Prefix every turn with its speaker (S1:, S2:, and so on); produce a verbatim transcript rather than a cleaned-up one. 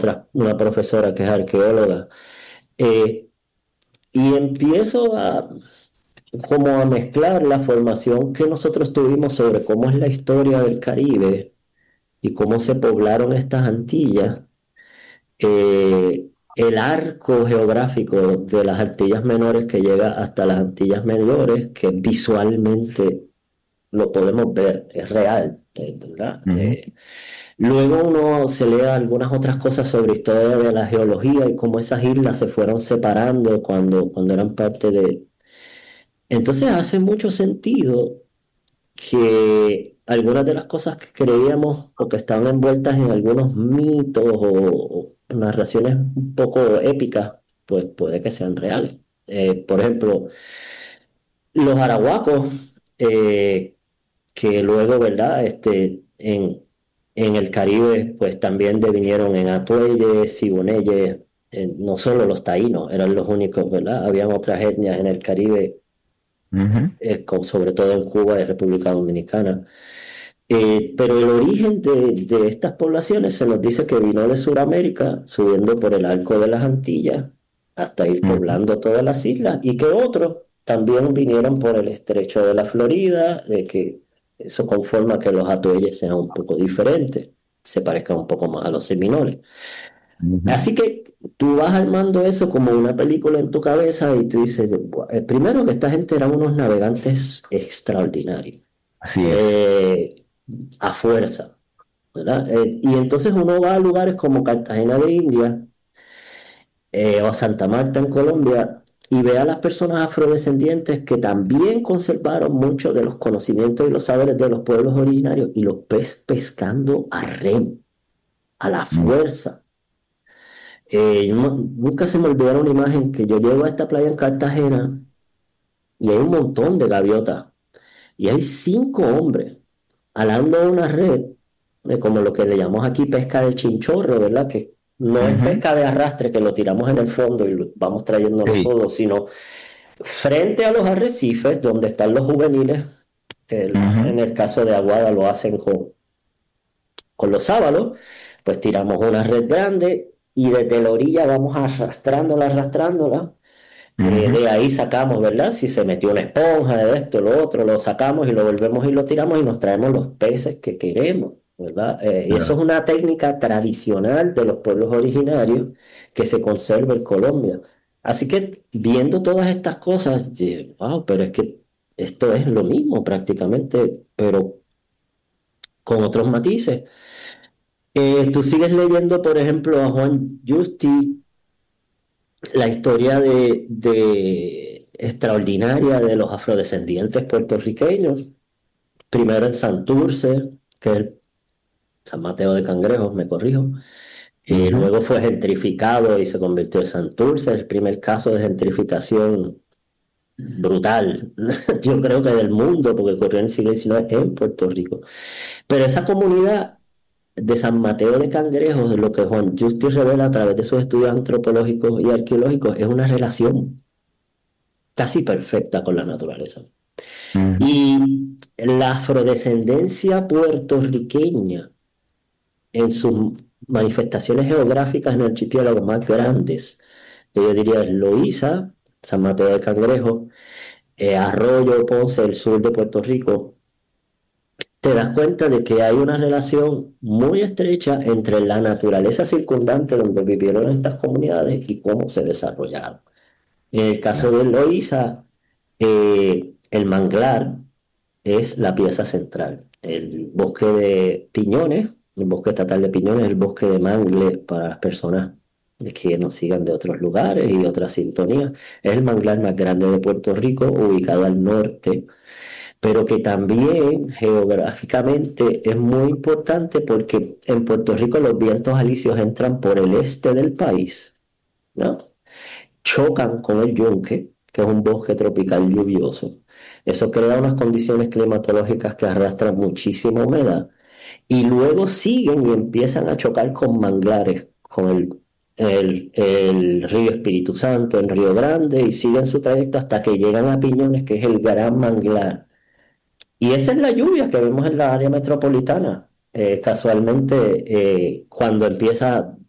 S1: otra, una profesora que es arqueóloga. Eh, y empiezo a como a mezclar la formación que nosotros tuvimos sobre cómo es la historia del Caribe y cómo se poblaron estas Antillas, eh, el arco geográfico de las Antillas Menores que llega hasta las Antillas Mayores, que visualmente lo podemos ver, es real, eh, ¿verdad?
S2: Ujú.
S1: Eh, luego uno se lee algunas otras cosas sobre historia de la geología y cómo esas islas se fueron separando cuando, cuando eran parte de... Entonces hace mucho sentido que algunas de las cosas que creíamos o que estaban envueltas en algunos mitos o, o narraciones un poco épicas, pues puede que sean reales. Eh, por ejemplo, los arahuacos, eh, que luego, ¿verdad? Este, en, en el Caribe, pues también devinieron en Atueyes, Siboneyes, eh, no solo los taínos, eran los únicos, ¿verdad? Habían otras etnias en el Caribe,
S2: Ujú.
S1: eh, con- sobre todo en Cuba y República Dominicana. Eh, pero el origen de, de estas poblaciones se nos dice que vino de Sudamérica, subiendo por el arco de las Antillas hasta ir
S2: Ujú.
S1: poblando todas las islas, y que otros también vinieron por el estrecho de la Florida, de que eso conforma que los atueyes sean un poco diferentes, se parezcan un poco más a los seminoles.
S2: Ujú.
S1: Así que tú vas armando eso como una película en tu cabeza y tú dices, "Buah, eh, primero que esta gente eran unos navegantes extraordinarios,
S2: Así es.
S1: eh, a fuerza, ¿verdad? Eh, y entonces uno va a lugares como Cartagena de India, eh, o a Santa Marta en Colombia y ve a las personas afrodescendientes que también conservaron mucho de los conocimientos y los saberes de los pueblos originarios y los ves pescando a rem, a la
S2: Mm.
S1: fuerza. Eh, yo no- nunca se me olvidará una imagen que yo llego a esta playa en Cartagena y hay un montón de gaviotas y hay cinco hombres alando una red, eh, como lo que le llamamos aquí pesca de chinchorro, ¿verdad? Que no es
S2: Ujú.
S1: pesca de arrastre que lo tiramos en el fondo y lo vamos trayéndolo
S2: Sí.
S1: todo, sino frente a los arrecifes donde están los juveniles. El-
S2: Ujú.
S1: en el caso de Aguada lo hacen con, con los sábalos, pues tiramos una red grande y desde la orilla vamos arrastrándola, arrastrándola. Eh,
S2: Ujú.
S1: de ahí sacamos, ¿verdad? Si se metió una esponja de esto, lo otro, lo sacamos y lo volvemos y lo tiramos y nos traemos los peces que queremos, ¿verdad? Eh, y eso es
S2: Claro.
S1: una técnica tradicional de los pueblos originarios que se conserva en Colombia. Así que viendo todas estas cosas, wow, pero es que esto es lo mismo prácticamente, pero con otros matices. Eh, tú sigues leyendo, por ejemplo, a Juan Justi, la historia de, de extraordinaria de los afrodescendientes puertorriqueños, primero en Santurce, que es el San Mateo de Cangrejos, me corrijo. Eh,
S2: Ujú.
S1: luego fue gentrificado y se convirtió en Santurce, el primer caso de gentrificación brutal, yo creo que del mundo, porque ocurrió en el siglo diecinueve en Puerto Rico. Pero esa comunidad de San Mateo de Cangrejos, lo que Juan Justi revela a través de sus estudios antropológicos y arqueológicos, es una relación casi perfecta con la naturaleza.
S2: Ujú.
S1: Y la afrodescendencia puertorriqueña en sus manifestaciones geográficas en archipiélagos más grandes, yo diría es Loíza, San Mateo de Cangrejo, eh, Arroyo, Ponce, el sur de Puerto Rico, te das cuenta de que hay una relación muy estrecha entre la naturaleza circundante donde vivieron estas comunidades y cómo se desarrollaron. En el caso
S2: Claro.
S1: de Loíza, eh, el manglar es la pieza central. El bosque de piñones, el bosque estatal de piñones, el bosque de mangle para las personas que nos sigan de otros lugares y otras sintonías. Es el manglar más grande de Puerto Rico, ubicado al norte, pero que también geográficamente es muy importante porque en Puerto Rico los vientos alisios entran por el este del país, ¿no? Chocan con el yunque, que es un bosque tropical lluvioso. Eso crea unas condiciones climatológicas que arrastran muchísima humedad y luego siguen y empiezan a chocar con manglares, con el, el, el río Espíritu Santo, el Río Grande, y siguen su trayecto hasta que llegan a Piñones, que es el gran manglar. Y esa es la lluvia que vemos en la área metropolitana. Eh, casualmente, eh, cuando empieza